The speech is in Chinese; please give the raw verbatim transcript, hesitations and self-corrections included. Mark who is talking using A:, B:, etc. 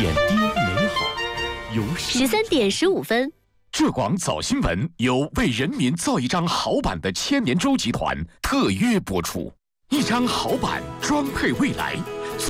A: 点滴美好，由
B: 十三点十五分。
A: 浙广早新闻由为人民造一张好版的千年舟集团特约播出。一张好版，装配未来。